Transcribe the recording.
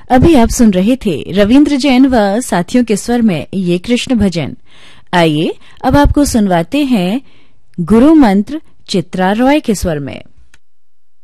अभी आप सुन रहे थे रविंद्र जैन व साथियों के स्वर में ये कृष्ण भजन। आइए अब आपको सुनवाते हैं गुरु मंत्र चित्रा रॉय के स्वर में।